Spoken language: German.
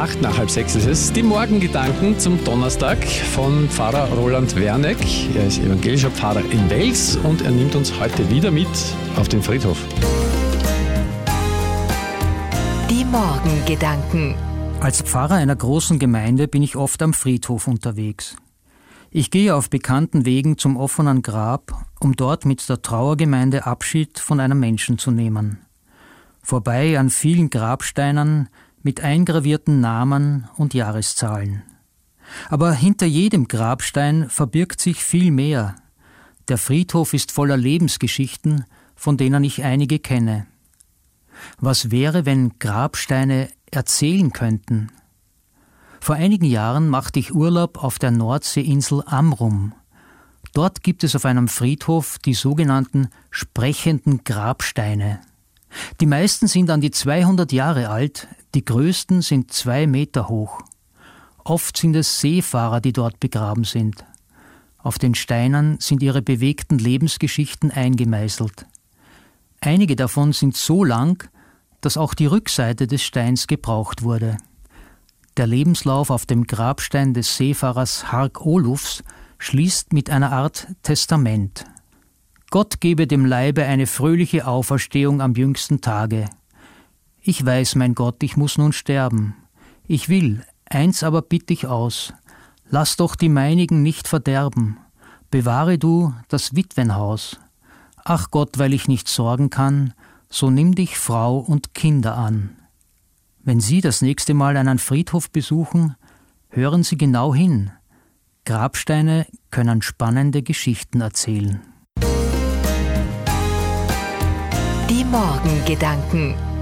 5:08 ist es. Die Morgengedanken zum Donnerstag von Pfarrer Roland Werneck. Er ist evangelischer Pfarrer in Wels und er nimmt uns heute wieder mit auf den Friedhof. Die Morgengedanken. Als Pfarrer einer großen Gemeinde bin ich oft am Friedhof unterwegs. Ich gehe auf bekannten Wegen zum offenen Grab, um dort mit der Trauergemeinde Abschied von einem Menschen zu nehmen. Vorbei an vielen Grabsteinen mit eingravierten Namen und Jahreszahlen. Aber hinter jedem Grabstein verbirgt sich viel mehr. Der Friedhof ist voller Lebensgeschichten, von denen ich einige kenne. Was wäre, wenn Grabsteine erzählen könnten? Vor einigen Jahren machte ich Urlaub auf der Nordseeinsel Amrum. Dort gibt es auf einem Friedhof die sogenannten sprechenden Grabsteine. Die meisten sind an die 200 Jahre alt, die größten sind 2 Meter hoch. Oft sind es Seefahrer, die dort begraben sind. Auf den Steinen sind ihre bewegten Lebensgeschichten eingemeißelt. Einige davon sind so lang, dass auch die Rückseite des Steins gebraucht wurde. Der Lebenslauf auf dem Grabstein des Seefahrers Hark Olufs schließt mit einer Art Testament. Gott gebe dem Leibe eine fröhliche Auferstehung am jüngsten Tage. Ich weiß, mein Gott, ich muss nun sterben. Ich will, eins aber bitt ich aus, lass doch die meinigen nicht verderben. Bewahre du das Witwenhaus. Ach Gott, weil ich nicht sorgen kann, so nimm dich Frau und Kinder an. Wenn Sie das nächste Mal einen Friedhof besuchen, hören Sie genau hin. Grabsteine können spannende Geschichten erzählen. Die Morgengedanken.